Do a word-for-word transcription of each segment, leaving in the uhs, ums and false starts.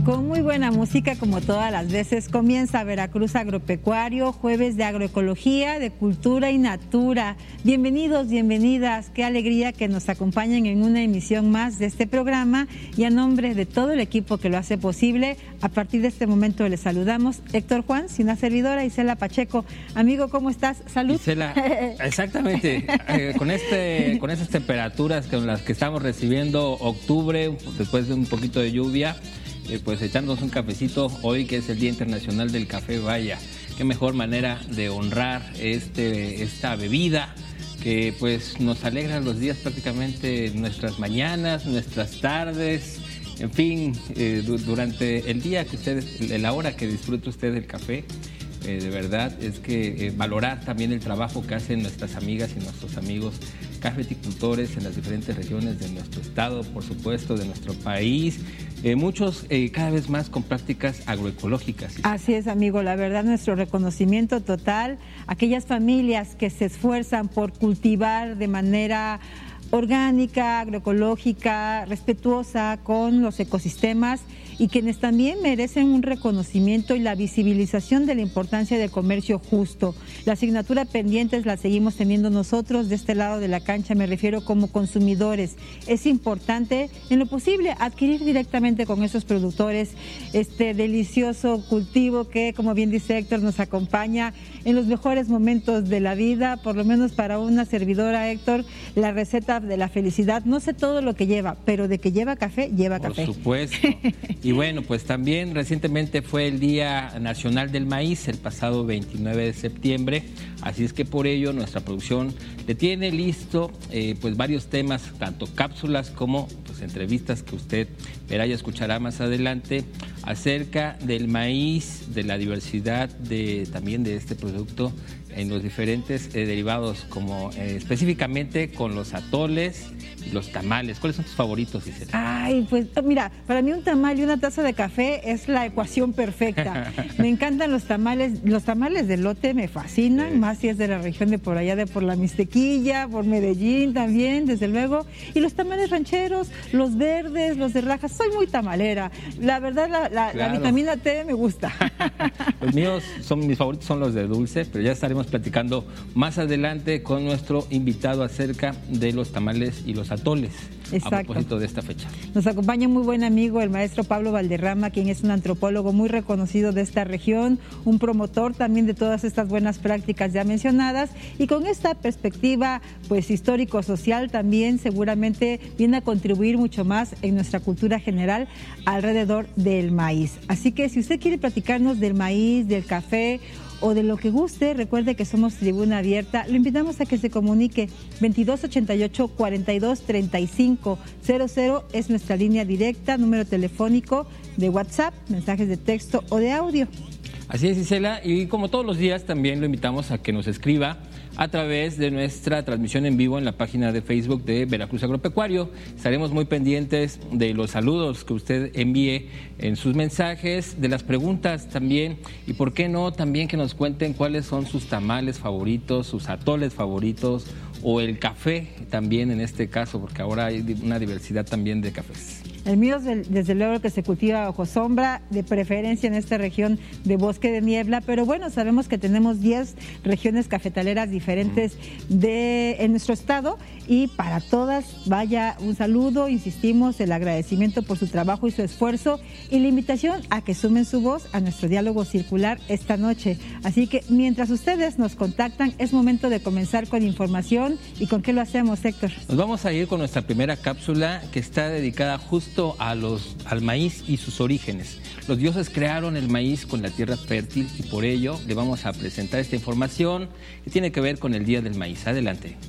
Con muy buena música, como todas las veces, comienza Veracruz Agropecuario, jueves de agroecología, de cultura y natura. Bienvenidos, bienvenidas, qué alegría que nos acompañen en una emisión más de este programa, y a nombre de todo el equipo que lo hace posible, a partir de este momento les saludamos Héctor Juan, y una servidora Isela Pacheco. Amigo, ¿cómo estás? Salud. Isela, exactamente, eh, con, este, con estas temperaturas con las que estamos recibiendo octubre, después de un poquito de lluvia, Eh, pues echándonos un cafecito hoy, que es el Día Internacional del Café. Vaya, qué mejor manera de honrar este, esta bebida que pues nos alegra los días, prácticamente nuestras mañanas, nuestras tardes, en fin, eh, durante el día que ustedes, la hora que disfrute usted del café. Eh, de verdad es que eh, valorar también el trabajo que hacen nuestras amigas y nuestros amigos cafeticultores en las diferentes regiones de nuestro estado, por supuesto, de nuestro país. Eh, muchos eh, cada vez más con prácticas agroecológicas. Así es, amigo, la verdad, nuestro reconocimiento total a aquellas familias que se esfuerzan por cultivar de manera orgánica, agroecológica, respetuosa con los ecosistemas, y quienes también merecen un reconocimiento y la visibilización de la importancia del comercio justo. La asignatura pendiente la seguimos teniendo nosotros de este lado de la cancha, me refiero como consumidores. Es importante, en lo posible, adquirir directamente con esos productores este delicioso cultivo que, como bien dice Héctor, nos acompaña en los mejores momentos de la vida. Por lo menos para una servidora, Héctor, la receta de la felicidad, no sé todo lo que lleva, pero de que lleva café, lleva Por café. Por supuesto. Y bueno, pues también recientemente fue el Día Nacional del Maíz, el pasado veintinueve de septiembre, así es que por ello nuestra producción le tiene listo eh, pues varios temas, tanto cápsulas como pues entrevistas que usted verá y escuchará más adelante acerca del maíz, de la diversidad de también de este producto en los diferentes eh, derivados, como eh, específicamente con los atoles y los tamales. ¿Cuáles son tus favoritos, Isela? Ay, pues mira, para mí un tamal y una taza de café es la ecuación perfecta. Me encantan los tamales, los tamales de elote me fascinan, sí. Más si es de la región de por allá, de por la Mixtequilla, por Medellín también, desde luego. Y los tamales rancheros, los verdes, los de rajas, soy muy tamalera. La verdad, la, la, claro. la vitamina T me gusta. Los míos, son mis favoritos son los de dulce, pero ya estaremos platicando más adelante con nuestro invitado acerca de los tamales y los atoles. Exacto. A propósito de esta fecha. Nos acompaña un muy buen amigo, el maestro Pablo Valderrama, quien es un antropólogo muy reconocido de esta región, un promotor también de todas estas buenas prácticas ya mencionadas, y con esta perspectiva pues histórico-social también seguramente viene a contribuir mucho más en nuestra cultura general alrededor del maíz. Así que si usted quiere platicarnos del maíz, del café o de lo que guste, recuerde que somos Tribuna Abierta. Lo invitamos a que se comunique. Veintidós ochenta y ocho, cuarenta y dos, treinta y cinco cero cero es nuestra línea directa, número telefónico de WhatsApp, mensajes de texto o de audio. Así es, Isela, y como todos los días también lo invitamos a que nos escriba a través de nuestra transmisión en vivo en la página de Facebook de Veracruz Agropecuario. Estaremos muy pendientes de los saludos que usted envíe en sus mensajes, de las preguntas también, y por qué no también que nos cuenten cuáles son sus tamales favoritos, sus atoles favoritos, o el café también en este caso, porque ahora hay una diversidad también de cafés. El mío es desde luego que se cultiva bajo sombra, de preferencia en esta región de bosque de niebla, pero bueno, sabemos que tenemos diez regiones cafetaleras diferentes de, en nuestro estado, y para todas vaya un saludo, insistimos, el agradecimiento por su trabajo y su esfuerzo, y la invitación a que sumen su voz a nuestro diálogo circular esta noche. Así que mientras ustedes nos contactan, es momento de comenzar con información. ¿Y con qué lo hacemos, Héctor? Nos vamos a ir con nuestra primera cápsula, que está dedicada justo a los, al maíz y sus orígenes. Los dioses crearon el maíz con la tierra fértil, y por ello le vamos a presentar esta información que tiene que ver con el Día del Maíz. Adelante.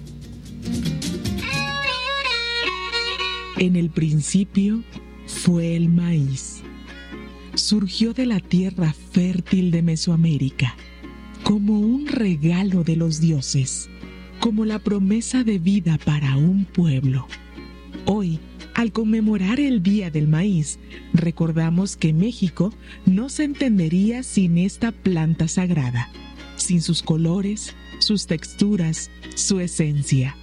En el principio fue el maíz. Surgió de la tierra fértil de Mesoamérica, como un regalo de los dioses, como la promesa de vida para un pueblo. Hoy, al conmemorar el Día del Maíz, recordamos que México no se entendería sin esta planta sagrada, sin sus colores, sus texturas, su esencia.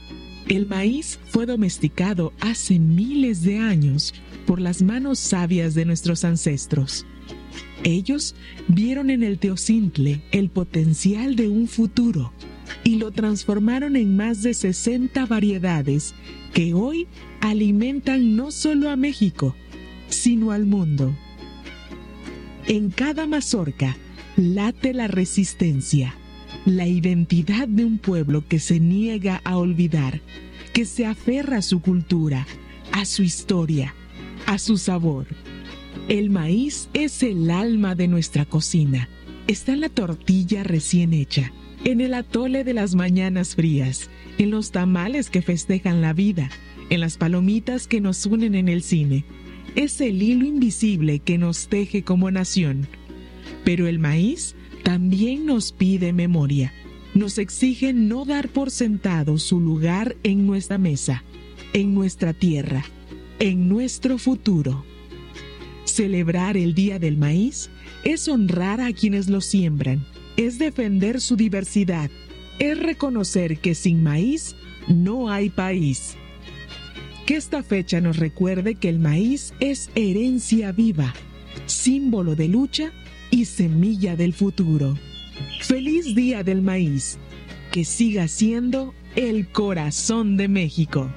El maíz fue domesticado hace miles de años por las manos sabias de nuestros ancestros. Ellos vieron en el teocintle el potencial de un futuro y lo transformaron en más de sesenta variedades que hoy alimentan no solo a México, sino al mundo. En cada mazorca late la resistencia, la identidad de un pueblo que se niega a olvidar, que se aferra a su cultura, a su historia, a su sabor. El maíz es el alma de nuestra cocina. Está en la tortilla recién hecha, en el atole de las mañanas frías, en los tamales que festejan la vida, en las palomitas que nos unen en el cine. Es el hilo invisible que nos teje como nación. Pero el maíz también nos pide memoria. Nos exige no dar por sentado su lugar en nuestra mesa, en nuestra tierra, en nuestro futuro. Celebrar el Día del Maíz es honrar a quienes lo siembran, es defender su diversidad, es reconocer que sin maíz no hay país. Que esta fecha nos recuerde que el maíz es herencia viva, símbolo de lucha y semilla del futuro. ¡Feliz Día del Maíz! Que siga siendo el corazón de México.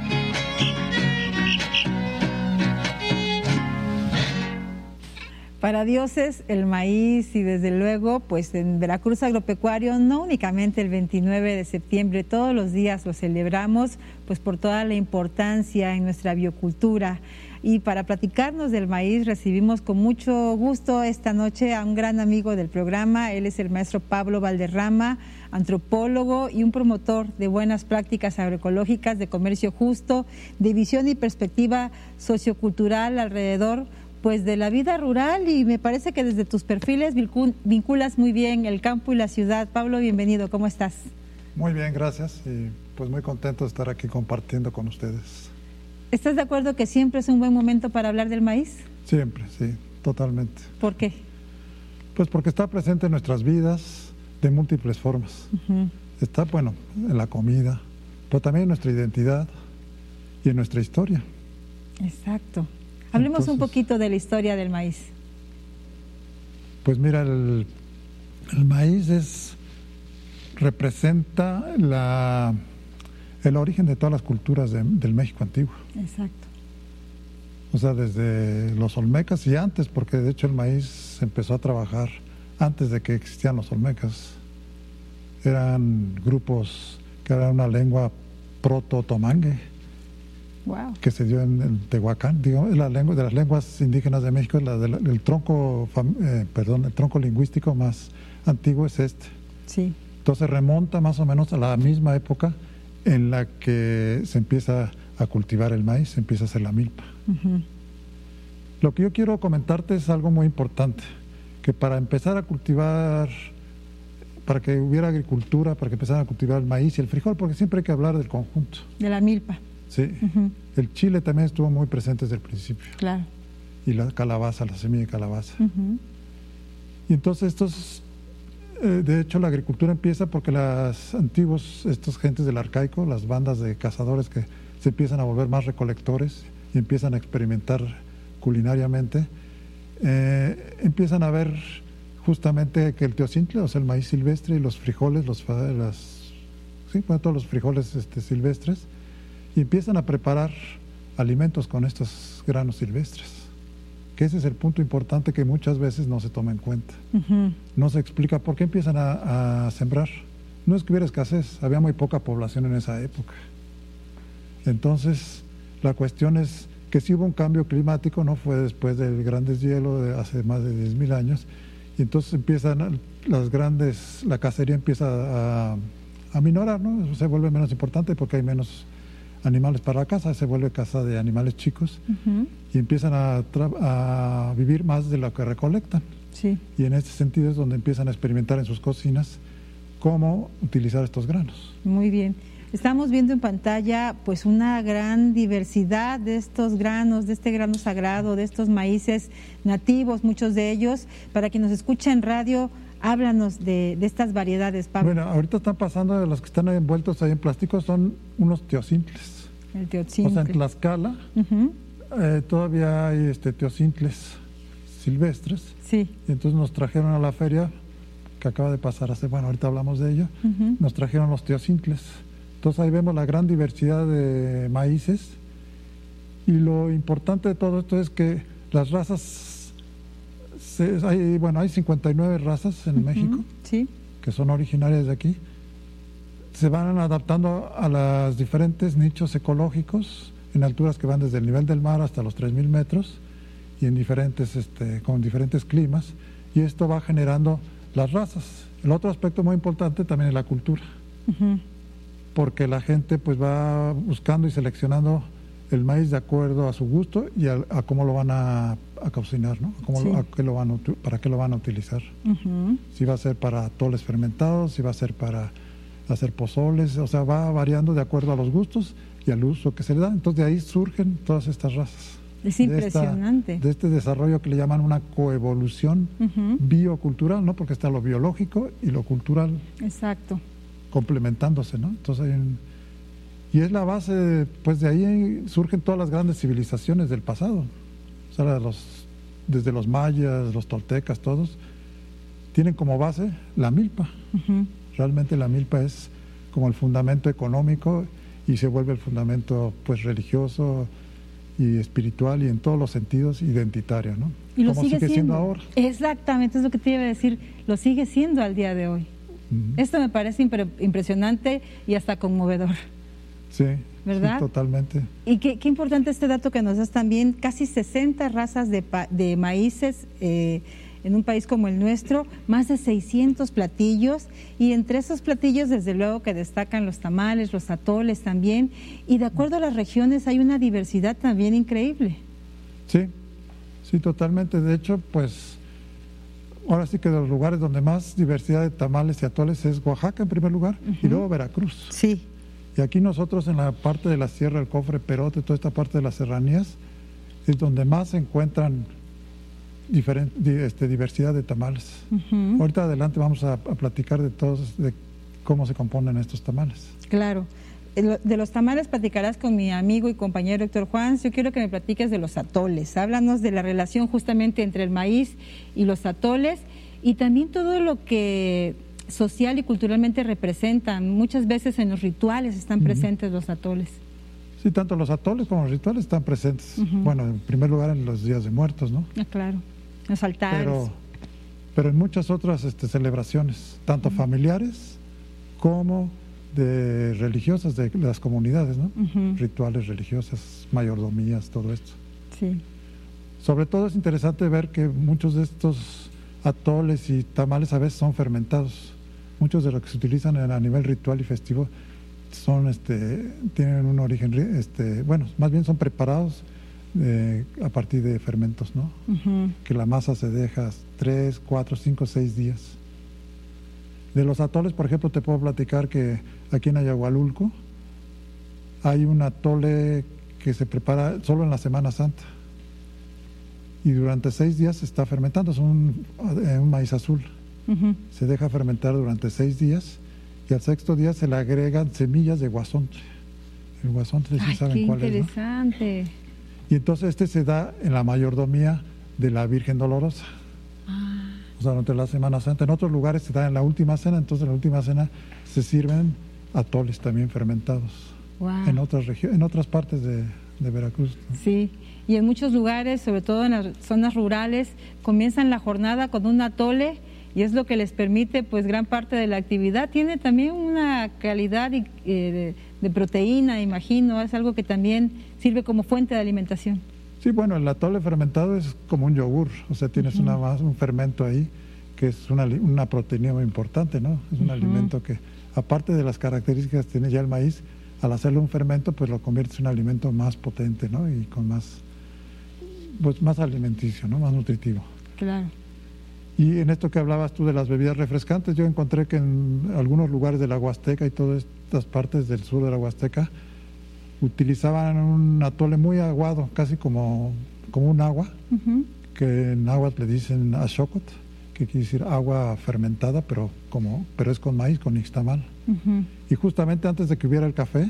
Para dioses, el maíz y desde luego, pues en Veracruz Agropecuario, no únicamente el veintinueve de septiembre, todos los días lo celebramos, pues por toda la importancia en nuestra biocultura. Y para platicarnos del maíz recibimos con mucho gusto esta noche a un gran amigo del programa. Él es el maestro Pablo Valderrama, antropólogo y un promotor de buenas prácticas agroecológicas, de comercio justo, de visión y perspectiva sociocultural alrededor pues de la vida rural, y me parece que desde tus perfiles vinculas muy bien el campo y la ciudad. Pablo, bienvenido, ¿cómo estás? Muy bien, gracias, y pues muy contento de estar aquí compartiendo con ustedes. ¿Estás de acuerdo que siempre es un buen momento para hablar del maíz? Siempre, sí, totalmente. ¿Por qué? Pues porque está presente en nuestras vidas de múltiples formas. Uh-huh. Está, bueno, en la comida, pero también en nuestra identidad y en nuestra historia. Exacto. Hablemos Entonces, un poquito de la historia del maíz. Pues mira, el, el maíz es representa la, el origen de todas las culturas de, del México antiguo. Exacto. O sea, desde los olmecas y antes, porque de hecho el maíz se empezó a trabajar antes de que existían los olmecas. Eran grupos que eran una lengua proto-tomangue. Wow. Que se dio en el Tehuacán, digamos, la lengua de las lenguas indígenas de México, la de la, el tronco, eh, perdón, el tronco lingüístico más antiguo es este. Sí. Entonces remonta más o menos a la misma época en la que se empieza a cultivar el maíz, se empieza a hacer la milpa. Uh-huh. Lo que yo quiero comentarte es algo muy importante, que para empezar a cultivar, para que hubiera agricultura, para que empezaran a cultivar el maíz y el frijol, porque siempre hay que hablar del conjunto. De la milpa. Sí, uh-huh. El chile también estuvo muy presente desde el principio. Claro. Y la calabaza, la semilla de calabaza. Uh-huh. Y entonces estos, eh, de hecho la agricultura empieza porque los antiguos, estos gentes del arcaico, las bandas de cazadores que se empiezan a volver más recolectores y empiezan a experimentar culinariamente, eh, empiezan a ver justamente que el teocintle, o sea el maíz silvestre y los frijoles, los, las, sí, bueno, todos los frijoles este, silvestres, y empiezan a preparar alimentos con estos granos silvestres, que ese es el punto importante que muchas veces no se toma en cuenta. Uh-huh. No se explica por qué empiezan a, a sembrar. No es que hubiera escasez, había muy poca población en esa época. Entonces, la cuestión es que sí hubo un cambio climático, no fue después del gran deshielo de hace más de diez mil años, y entonces empiezan las grandes, la cacería empieza a, a minorar, ¿no? Eso se vuelve menos importante porque hay menos animales para la caza, se vuelve caza de animales chicos. Uh-huh. Y empiezan a, a vivir más de lo que recolectan. Sí. Y en este sentido es donde empiezan a experimentar en sus cocinas cómo utilizar estos granos. Muy bien. Estamos viendo en pantalla pues una gran diversidad de estos granos, de este grano sagrado, de estos maíces nativos, muchos de ellos. Para quien nos escucha en radio, Háblanos de, de estas variedades, Pablo. Bueno, ahorita están pasando, de los que están envueltos ahí en plástico, son unos teocintles. El teocintle. O sea, en Tlaxcala uh-huh. eh, todavía hay este, teocintles silvestres. Sí. Y entonces nos trajeron a la feria, que acaba de pasar hace, bueno, ahorita hablamos de ello, uh-huh. nos trajeron los teocintles. Entonces ahí vemos la gran diversidad de maíces. Y lo importante de todo esto es que las razas, se, hay, bueno, hay cincuenta y nueve razas en uh-huh. México, sí. que son originarias de aquí. Se van adaptando a los diferentes nichos ecológicos en alturas que van desde el nivel del mar hasta los tres mil metros y en diferentes, este, con diferentes climas, y esto va generando las razas. El otro aspecto muy importante también es la cultura, uh-huh. porque la gente pues va buscando y seleccionando el maíz de acuerdo a su gusto y a, a cómo lo van a, a cocinar, ¿no? A cómo sí. lo, a qué lo van a, para qué lo van a utilizar. Uh-huh. Si va a ser para atoles fermentados, si va a ser para hacer pozoles, o sea, va variando de acuerdo a los gustos y al uso que se le da. Entonces de ahí surgen todas estas razas. Es impresionante. De, esta, de este desarrollo que le llaman una coevolución uh-huh. biocultural, ¿no? Porque está lo biológico y lo cultural. Exacto. Complementándose, ¿no? Entonces hay un, y es la base, pues de ahí surgen todas las grandes civilizaciones del pasado. O sea, los, desde los mayas, los toltecas, todos tienen como base la milpa. Uh-huh. Realmente la milpa es como el fundamento económico y se vuelve el fundamento pues religioso y espiritual y en todos los sentidos identitario, ¿no? Y lo como sigue, sigue siendo. siendo ahora. Exactamente, es lo que te iba a decir, lo sigue siendo al día de hoy. Uh-huh. Esto me parece impre- impresionante y hasta conmovedor. Sí, ¿verdad? Sí, totalmente. Y qué, qué importante este dato que nos das también, casi sesenta razas de, pa- de maíces eh, en un país como el nuestro, más de seiscientos platillos, y entre esos platillos desde luego que destacan los tamales, los atoles también, y de acuerdo a las regiones hay una diversidad también increíble. Sí, sí, totalmente. De hecho, pues ahora sí que de los lugares donde más diversidad de tamales y atoles es Oaxaca en primer lugar, uh-huh. y luego Veracruz. Sí. Y aquí nosotros en la parte de la Sierra, el Cofre, Perote, toda esta parte de las serranías, es donde más se encuentran diferente, este, diversidad de tamales. Uh-huh. Ahorita adelante vamos a, a platicar de todos, de cómo se componen estos tamales. Claro. De los tamales platicarás con mi amigo y compañero Héctor Juan. Yo quiero que me platiques de los atoles. Háblanos de la relación justamente entre el maíz y los atoles y también todo lo que social y culturalmente representan. Muchas veces en los rituales están uh-huh. presentes los atoles. Sí, tanto los atoles como los rituales están presentes. Uh-huh. Bueno, en primer lugar en los días de muertos, ¿no? Ah, claro, los altares. Pero, pero en muchas otras este, celebraciones, tanto uh-huh. familiares como de religiosas de las comunidades, ¿no? Uh-huh. Rituales religiosas, mayordomías, todo esto. Sí. Sobre todo es interesante ver que muchos de estos atoles y tamales a veces son fermentados. Muchos de los que se utilizan a nivel ritual y festivo son, este, tienen un origen, este, bueno, más bien son preparados eh, a partir de fermentos, ¿no? Uh-huh. Que la masa se deja tres, cuatro, cinco, seis días. De los atoles, por ejemplo, te puedo platicar que aquí en Ayahualulco hay un atole que se prepara solo en la Semana Santa y durante seis días se está fermentando. Es un, un maíz azul. Uh-huh. Se deja fermentar durante seis días y al sexto día se le agregan semillas de guasontle. El guasontle, sí saben cuál es, ¿no? Interesante. Y entonces este se da en la mayordomía de la Virgen Dolorosa. Ah. O sea, durante la Semana Santa. En otros lugares se da en la última cena, entonces en la última cena se sirven atoles también fermentados. Wow. En otras regiones, en otras partes de, de Veracruz, ¿no? Sí, y en muchos lugares, sobre todo en las zonas rurales, comienzan la jornada con un atole y es lo que les permite pues gran parte de la actividad. Tiene también una calidad y, eh, de, de proteína, imagino, es algo que también sirve como fuente de alimentación. Sí, bueno, el atole fermentado es como un yogur, o sea, tienes uh-huh. una más, un fermento ahí que es una, una proteína muy importante, ¿no? Es un uh-huh. alimento que, aparte de las características que tiene ya el maíz, al hacerle un fermento, pues lo conviertes en un alimento más potente, ¿no? Y con más, pues más alimenticio, ¿no? Más nutritivo. Claro. Y en esto que hablabas tú de las bebidas refrescantes, yo encontré que en algunos lugares de la Huasteca y todas estas partes del sur de la Huasteca utilizaban un atole muy aguado, casi como, como un agua, uh-huh. que en aguas le dicen axocot, que que quiere decir agua fermentada, pero como pero es con maíz, con nixtamal. Uh-huh. Y justamente antes de que hubiera el café,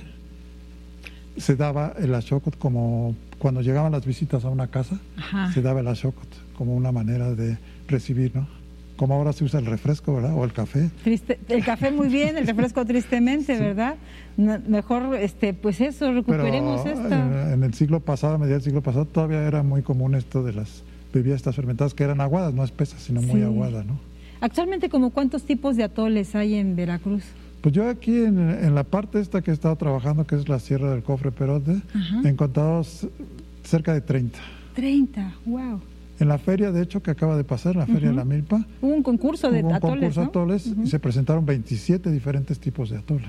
se daba el axocotl como cuando llegaban las visitas a una casa, Ajá. se daba el axocotl como una manera de recibir, ¿no? Como ahora se usa el refresco, ¿verdad? O el café. Triste, el café muy bien, el refresco tristemente, sí. ¿verdad? No, mejor, este, pues eso, recuperemos Pero esto. En, en el siglo pasado, a mediados del siglo pasado, todavía era muy común esto de las bebidas estas fermentadas que eran aguadas, no espesas, sino muy sí. aguadas, ¿no? Actualmente, ¿como cuántos tipos de atoles hay en Veracruz? Pues yo aquí en, en la parte esta que he estado trabajando, que es la Sierra del Cofre Perote, Ajá. he encontrado cerca de treinta. treinta, wow. En la feria, de hecho, que acaba de pasar, la feria uh-huh. de la Milpa, hubo un concurso de hubo un atoles, concurso ¿no? de atoles uh-huh. y se presentaron veintisiete diferentes tipos de atoles.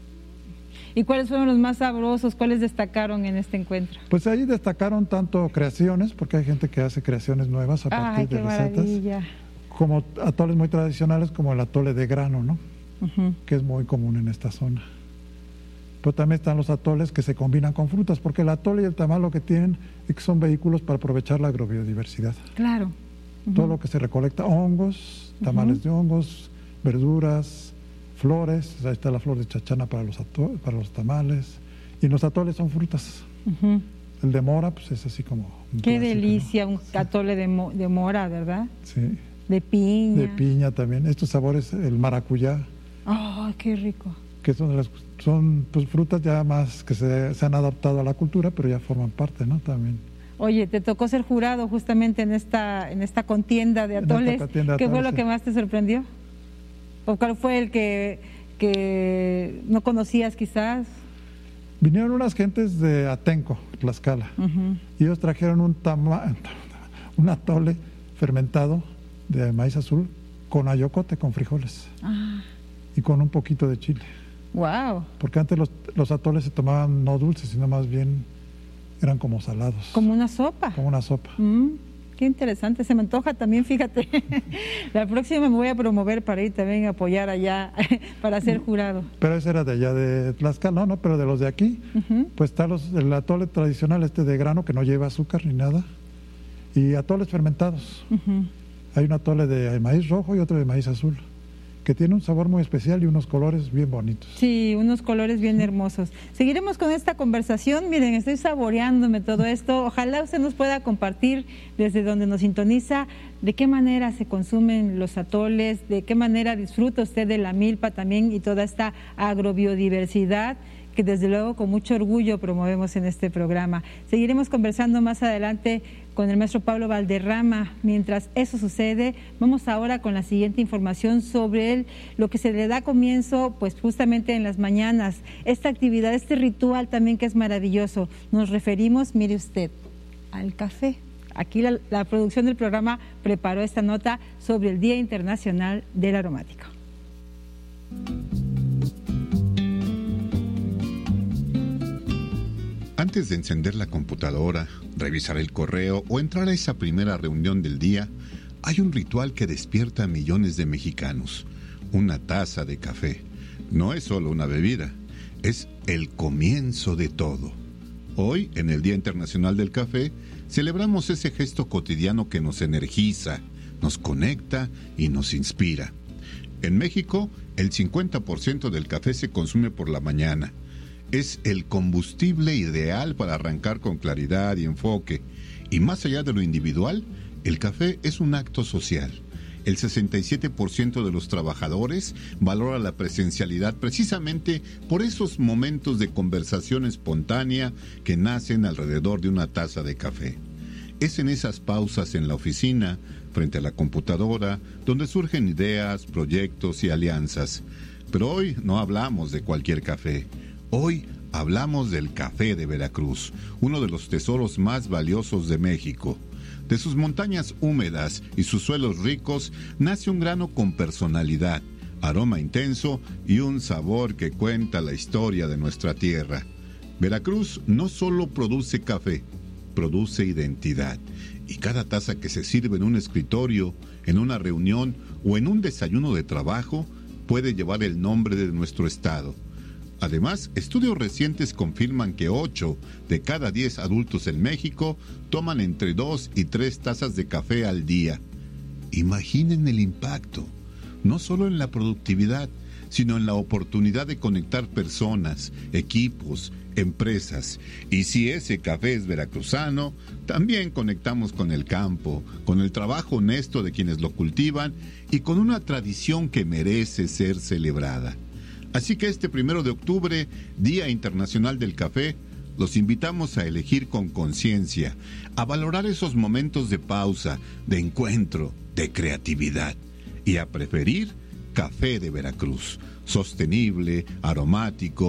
¿Y cuáles fueron los más sabrosos? ¿Cuáles destacaron en este encuentro? Pues ahí destacaron tanto creaciones, porque hay gente que hace creaciones nuevas a partir Ay, de qué recetas, maravilla. Como atoles muy tradicionales, como el atole de grano, ¿no? Uh-huh. Que es muy común en esta zona. Pero también están los atoles que se combinan con frutas, porque el atole y el tamal lo que tienen es que son vehículos para aprovechar la agrobiodiversidad. Claro. Uh-huh. Todo lo que se recolecta, hongos, tamales uh-huh. de hongos, verduras, flores, ahí está la flor de chachana para los, ato- para los tamales, y los atoles son frutas. Uh-huh. El de mora, pues es así como... Qué clásico, delicia, ¿no? Un atole de, mo- de mora, ¿verdad? Sí. De piña. De piña también. Estos sabores, el maracuyá. ¡Oh, qué rico! Que son, las, son pues, frutas ya más que se, se han adaptado a la cultura, pero ya forman parte, ¿no? También. Oye, te tocó ser jurado justamente en esta en esta contienda de atoles. Contienda de ¿Qué atoles, fue lo sí. que más te sorprendió? ¿O cuál fue el que, que no conocías quizás? Vinieron unas gentes de Atenco, Tlaxcala, uh-huh. y ellos trajeron un, tama, un atole fermentado de maíz azul con ayocote, con frijoles. Ah. Y con un poquito de chile. Wow. Porque antes los, los atoles se tomaban no dulces, sino más bien eran como salados. Como una sopa. Como una sopa. Mm, qué interesante, se me antoja también, fíjate. La próxima me voy a promover para ir también a apoyar allá, para ser jurado. Pero ese era de allá de Tlaxcala, no, no, pero de los de aquí, uh-huh. pues está los, el atole tradicional este de grano que no lleva azúcar ni nada, y atoles fermentados. Uh-huh. Hay un atole de maíz rojo y otro de maíz azul, que tiene un sabor muy especial y unos colores bien bonitos. Sí, unos colores bien hermosos. Seguiremos con esta conversación. Miren, estoy saboreándome todo esto. Ojalá usted nos pueda compartir desde donde nos sintoniza de qué manera se consumen los atoles, de qué manera disfruta usted de la milpa también y toda esta agrobiodiversidad que desde luego con mucho orgullo promovemos en este programa. Seguiremos conversando más adelante con el maestro Pablo Valderrama. Mientras eso sucede, vamos ahora con la siguiente información sobre el, lo que se le da comienzo pues justamente en las mañanas. Esta actividad, este ritual también que es maravilloso. Nos referimos, mire usted, al café. Aquí la, la producción del programa preparó esta nota sobre el Día Internacional del Aromático. Antes de encender la computadora, revisar el correo o entrar a esa primera reunión del día, hay un ritual que despierta a millones de mexicanos. Una taza de café. No es solo una bebida, es el comienzo de todo. Hoy, en el Día Internacional del Café, celebramos ese gesto cotidiano que nos energiza, nos conecta y nos inspira. En México, el cincuenta por ciento del café se consume por la mañana. Es el combustible ideal para arrancar con claridad y enfoque. Y más allá de lo individual, el café es un acto social. El sesenta y siete por ciento de los trabajadores valora la presencialidad precisamente por esos momentos de conversación espontánea que nacen alrededor de una taza de café. Es en esas pausas en la oficina, frente a la computadora, donde surgen ideas, proyectos y alianzas. Pero hoy no hablamos de cualquier café. Hoy hablamos del café de Veracruz, uno de los tesoros más valiosos de México. De sus montañas húmedas y sus suelos ricos nace un grano con personalidad, aroma intenso y un sabor que cuenta la historia de nuestra tierra. Veracruz no solo produce café, produce identidad. Y cada taza que se sirve en un escritorio, en una reunión o en un desayuno de trabajo puede llevar el nombre de nuestro estado. Además, estudios recientes confirman que ocho de cada diez adultos en México toman entre dos y tres tazas de café al día. Imaginen el impacto, no solo en la productividad, sino en la oportunidad de conectar personas, equipos, empresas. Y si ese café es veracruzano, también conectamos con el campo, con el trabajo honesto de quienes lo cultivan y con una tradición que merece ser celebrada. Así que este primero de octubre, Día Internacional del Café, los invitamos a elegir con conciencia, a valorar esos momentos de pausa, de encuentro, de creatividad y a preferir café de Veracruz, sostenible, aromático,